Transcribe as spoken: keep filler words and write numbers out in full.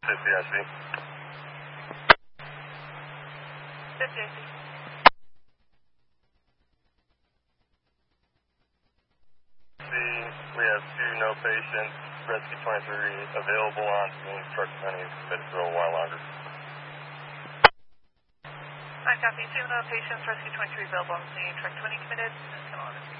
fifty, I see. fifty, I see. See, we have two no patients. Rescue twenty-three available on scene. Truck twenty is committed for a little while longer. I copy. Two no patients. Rescue twenty-three available on scene. Truck twenty committed. Come on.